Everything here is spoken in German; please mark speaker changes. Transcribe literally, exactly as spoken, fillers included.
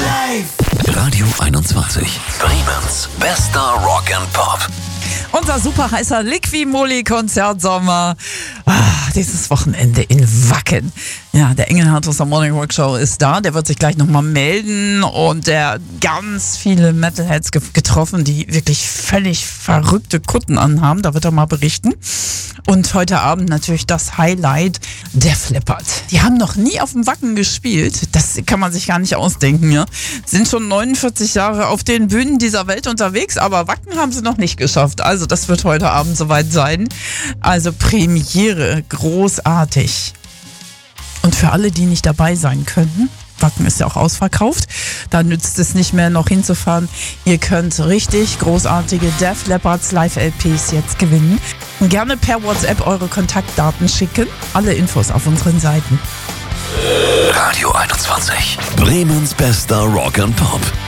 Speaker 1: Live!
Speaker 2: Radio einundzwanzig. Bremens bester Rock and Pop.
Speaker 3: Unser super heißer Liqui-Moly-Konzertsommer. Ah, dieses Wochenende in Wacken. Ja, der Engelhardt aus der Morning Rock Show ist da. Der wird sich gleich nochmal melden und der hat ganz viele Metalheads ge- getroffen, die wirklich völlig verrückte Kutten anhaben. Da wird er mal berichten. Und heute Abend natürlich das Highlight, Def Leppard. Die haben noch nie auf dem Wacken gespielt. Das kann man sich gar nicht ausdenken. Ja? Sind schon neunundvierzig Jahre auf den Bühnen dieser Welt unterwegs, aber Wacken haben sie noch nicht geschafft. Also das wird heute Abend soweit sein. Also Premiere, großartig. Und für alle, die nicht dabei sein können, Wacken ist ja auch ausverkauft, da nützt es nicht mehr noch hinzufahren. Ihr könnt richtig großartige Def Leppards Live-L Ps jetzt gewinnen. Gerne per WhatsApp eure Kontaktdaten schicken. Alle Infos auf unseren Seiten.
Speaker 2: Radio einundzwanzig. Bremens bester Rock and Pop.